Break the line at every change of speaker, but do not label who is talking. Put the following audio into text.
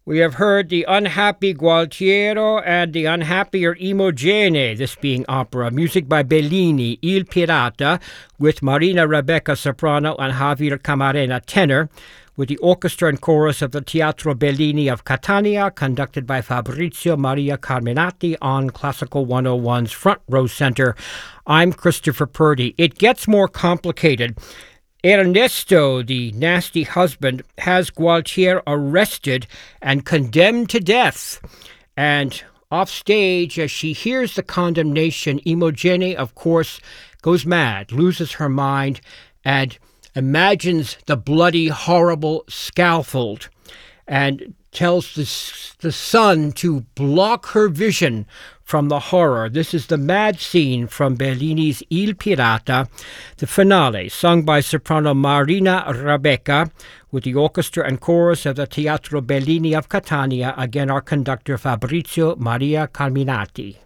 We have heard The Unhappy Gualtiero and The Unhappier Imogene, this being opera. Music by Bellini, Il Pirata, with Marina Rebecca soprano and Javier Camarena tenor, with the orchestra and chorus of the Teatro Bellini of Catania, conducted by Fabrizio Maria Carminati on Classical 101's Front Row Center. I'm Christopher Purdy. It gets more complicated. Ernesto, the nasty husband, has Gualtier arrested and condemned to death. And off stage, as she hears the condemnation, Imogene, of course, goes mad, loses her mind, and imagines the bloody, horrible scaffold and tells the son to block her vision from the horror. This is the mad scene from Bellini's Il Pirata, the finale, sung by soprano Marina Rebecca, with the orchestra and chorus of the Teatro Bellini of Catania, again our conductor Fabrizio Maria Carminati.